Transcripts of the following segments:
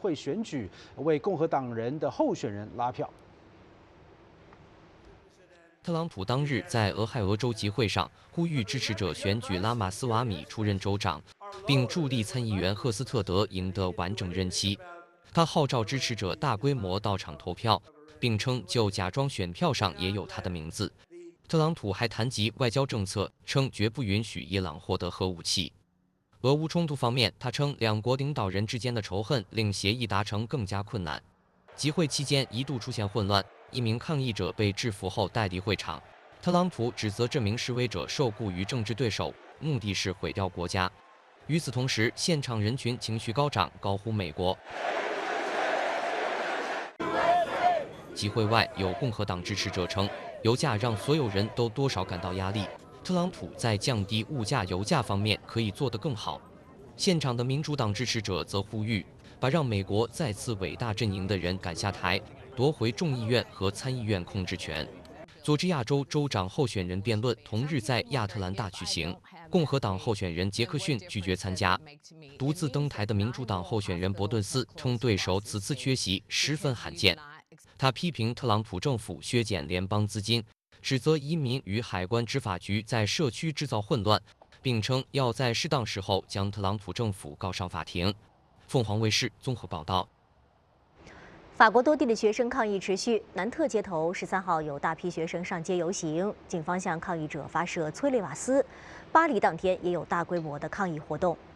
会选举，为共和党人的候选人拉票。 特朗普当日在俄亥俄州集会上呼吁支持者选举拉马斯瓦米出任州长，并助力参议员赫斯特德赢得完整任期。他号召支持者大规模到场投票，并称就假装选票上也有他的名字。特朗普还谈及外交政策，称绝不允许伊朗获得核武器。俄乌冲突方面，他称两国领导人之间的仇恨令协议达成更加困难。集会期间一度出现混乱。 一名抗议者被制服后带离会场，特朗普指责这名示威者受雇于政治对手，目的是毁掉国家。与此同时，现场人群情绪高涨，高呼“美国”。集会外有共和党支持者称，油价让所有人都多少感到压力，特朗普在降低物价、油价方面可以做得更好。现场的民主党支持者则呼吁，把让美国再次伟大阵营的人赶下台。 夺回众议院和参议院控制权。佐治亚州州长候选人辩论同日在亚特兰大举行，共和党候选人杰克逊拒绝参加。独自登台的民主党候选人伯顿斯称对手此次缺席十分罕见。他批评特朗普政府削减联邦资金，指责移民与海关执法局在社区制造混乱，并称要在适当时候将特朗普政府告上法庭。凤凰卫视综合报道。 法国多地的学生抗议持续，南特街头13号有大批学生上街游行，警方向抗议者发射催泪瓦斯。巴黎当天也有大规模的抗议活动。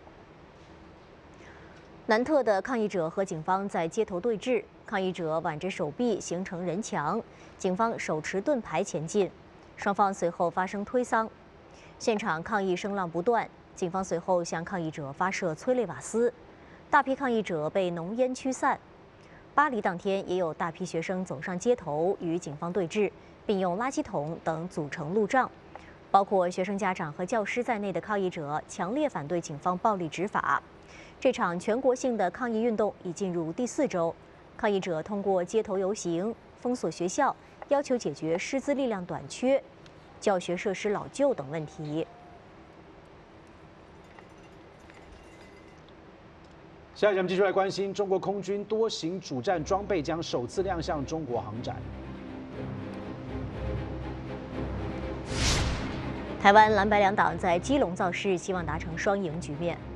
南特的抗议者和警方在街头对峙，抗议者挽着手臂形成人墙，警方手持盾牌前进，双方随后发生推搡，现场抗议声浪不断。警方随后向抗议者发射催泪瓦斯，大批抗议者被浓烟驱散。 巴黎当天也有大批学生走上街头与警方对峙，并用垃圾桶等组成路障。包括学生家长和教师在内的抗议者强烈反对警方暴力执法。这场全国性的抗议运动已进入第4周，抗议者通过街头游行、封锁学校，要求解决师资力量短缺、教学设施老旧等问题。 下一节我们继续来关心，中国空军多型主战装备将首次亮相中国航展。 台湾蓝白两党在基隆造势，希望达成双赢局面。